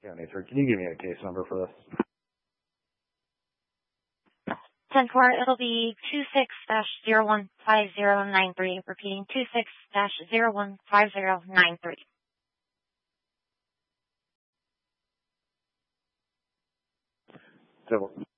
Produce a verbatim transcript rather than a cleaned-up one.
Yeah, Nathan, can you give me a case number for this? ten four, it'll be two six dash zero one five zero nine three. Repeating, two six dash zero one five zero nine three. So